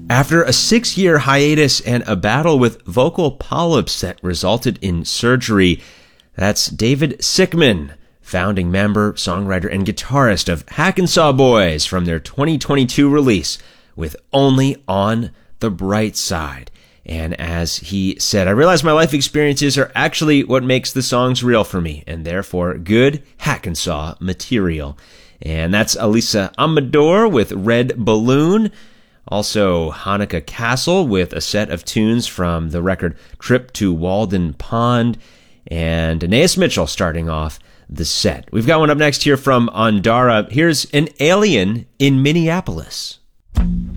After a 6-year hiatus and a battle with vocal polyps that resulted in surgery, that's David Sickman, founding member, songwriter, and guitarist of Hackensaw Boys from their 2022 release with Only on the Bright Side. And as he said, I realize my life experiences are actually what makes the songs real for me, and therefore good Hackensaw material. And that's Elisa Amador with Red Balloon. Also, Hanukkah Castle with a set of tunes from the record Trip to Walden Pond, and Anais Mitchell starting off the set. We've got one up next here from Andara. Here's An Alien in Minneapolis.